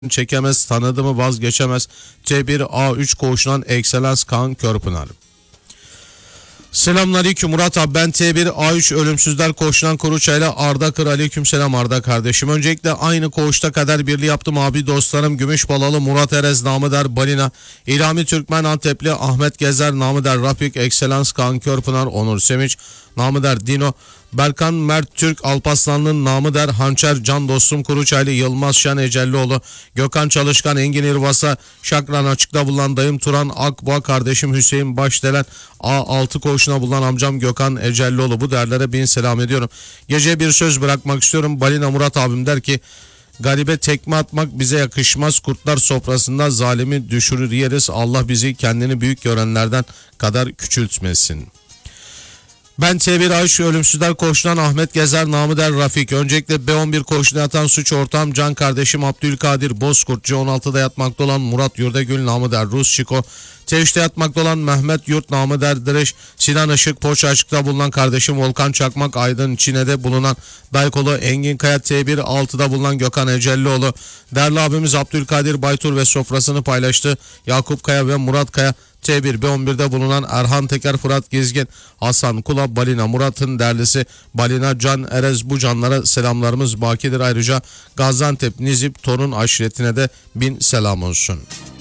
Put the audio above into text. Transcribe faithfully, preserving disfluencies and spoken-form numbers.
çekemez, tanıdı mı vazgeçemez. T bir A üç koğuşundan Excellence Kaan Körpınar. Selamünaleyküm Murat abi, ben T bir A üç Ölümsüzler Koğuşu'ndan Koruçay'la Arda Kır. Aleykümselam Arda kardeşim. Öncelikle aynı koğuşta kader birliği yaptım abi dostlarım. Gümüşbalalı Murat Erez namı der Balina, İlhami Türkmen Antepli Ahmet Gezer namı der Rapik, Excellence Kaan Körpınar, Onur Sevinç namı der Dino, Berkan Mert Türk Alpaslanlı'nın namı der Hançer, Can Dostum Kuruçaylı, Yılmaz Şen Ecellioğlu, Gökhan Çalışkan, Engin İrvasa, Şakran Açıkta bulunan dayım Turan Akboğa, kardeşim Hüseyin Başdelen, A altı koğuşuna bulunan amcam Gökhan Ecellioğlu. Bu değerlere bin selam ediyorum. Gece bir söz bırakmak istiyorum. Balina Murat abim der ki, garibe tekme atmak bize yakışmaz. Kurtlar sofrasında zalimi düşürür yeriz. Allah bizi kendini büyük görenlerden kadar küçültmesin. Ben T bir A üç Ölümsüzler Koğuşu'ndan Ahmet Gezer namı der Rafik. Öncelikle B on bir koğuşuna yatan suç ortağım can kardeşim Abdülkadir Bozkurt, C on altıda yatmakta olan Murat Yurdagül namı der Rus Çiko, T üçte yatmakta olan Mehmet Yurt namı der Direş, Sinan Işık Poça Açık'ta bulunan kardeşim Volkan Çakmak, Aydın Çine'de bulunan Daykolu Engin Kaya, T bir altıda bulunan Gökhan Ecellioğlu, değerli abimiz Abdülkadir Baytur ve sofrasını paylaştı Yakup Kaya ve Murat Kaya, T bir B on birde bulunan Erhan Teker, Fırat Gezgin, Hasan Kula, Balina Murat'ın derlisi Balina Can Erez, bu canlara selamlarımız bakidir. Ayrıca Gaziantep Nizip Torun aşiretine de bin selam olsun.